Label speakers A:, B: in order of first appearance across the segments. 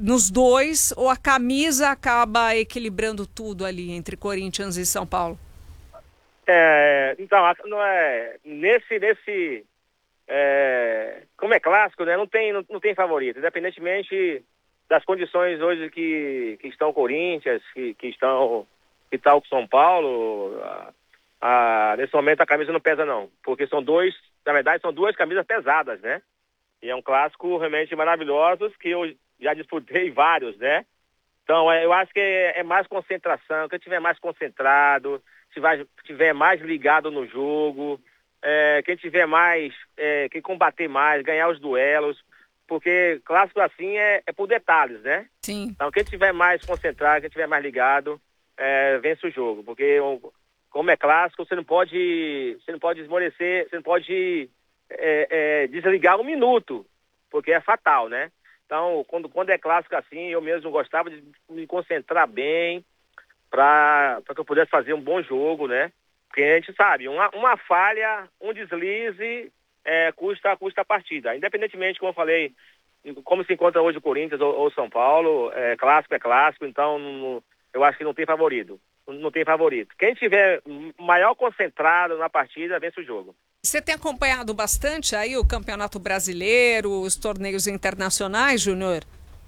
A: nos dois, ou a camisa acaba equilibrando tudo ali entre Corinthians e São Paulo?
B: Então, não é, como é clássico, né, não tem favorito, independentemente das condições hoje que estão o Corinthians, que está o São Paulo, nesse momento a camisa não pesa não, porque na verdade são duas camisas pesadas, né? E é um clássico realmente maravilhoso, que eu já disputei vários, né? Então, eu acho que é mais concentração, quem estiver mais concentrado, estiver mais ligado no jogo, quem tiver mais, quem combater mais, ganhar os duelos, porque clássico assim é por detalhes, né?
A: Sim.
B: Então, quem estiver mais concentrado, quem estiver mais ligado, vence o jogo, porque como é clássico, você não pode esmorecer, você não pode desligar um minuto, porque é fatal, né? Então, quando é clássico assim, eu mesmo gostava de me concentrar bem para que eu pudesse fazer um bom jogo, né? Porque a gente sabe, uma falha, um deslize custa a partida. Independentemente, como eu falei, como se encontra hoje o Corinthians ou São Paulo, clássico é clássico, então eu acho que não tem favorito. Não tem favorito. Quem tiver maior concentrado na partida, vence o jogo.
A: Você tem acompanhado bastante aí o Campeonato Brasileiro, os torneios internacionais, Júnior?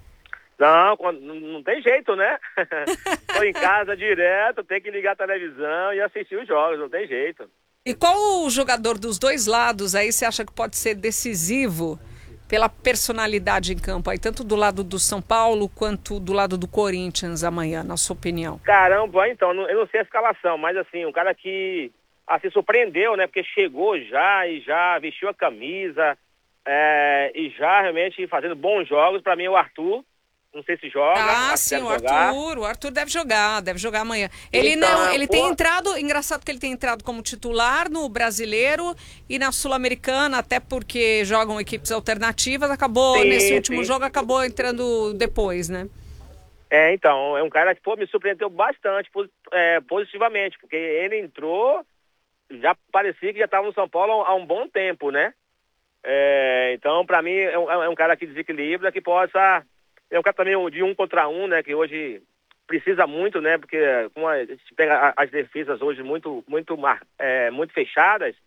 B: Não tem jeito, né? Tô em casa direto, tem que ligar a televisão e assistir os jogos, não tem jeito.
A: E qual o jogador dos dois lados aí você acha que pode ser decisivo pela personalidade em campo aí, tanto do lado do São Paulo quanto do lado do Corinthians amanhã, na sua opinião?
B: Caramba, então, eu não sei a escalação, mas assim, um cara que se surpreendeu, né? Porque chegou e já vestiu a camisa, e já realmente fazendo bons jogos, pra mim é o Arthur. Não sei se joga.
A: Ah, sim, o Arthur deve jogar amanhã. Ele
B: então,
A: ele tem entrado, engraçado que ele tem entrado como titular no Brasileiro e na Sul-Americana, até porque jogam equipes alternativas, nesse último jogo, acabou entrando depois, né?
B: Então, é um cara que, me surpreendeu bastante, positivamente, porque ele entrou, já parecia que já estava no São Paulo há um bom tempo, né? Então, pra mim, é um cara que desequilibra, que possa... É um cara também de 1 contra 1, né? Que hoje precisa muito, né? Porque como a gente pega as defesas hoje muito fechadas,